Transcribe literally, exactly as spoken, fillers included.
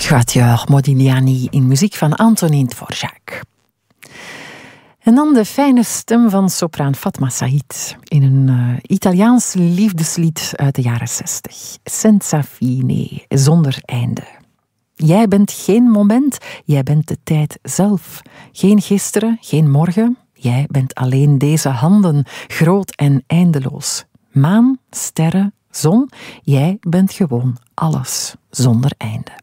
Quatuor Modigliani in muziek van Antonin Dvorak. En dan de fijne stem van sopraan Fatma Said in een uh, Italiaans liefdeslied uit de jaren zestig. Senza fine, zonder einde. Jij bent geen moment, jij bent de tijd zelf. Geen gisteren, geen morgen, jij bent alleen deze handen, groot en eindeloos. Maan, sterren, zon, jij bent gewoon alles, zonder einde.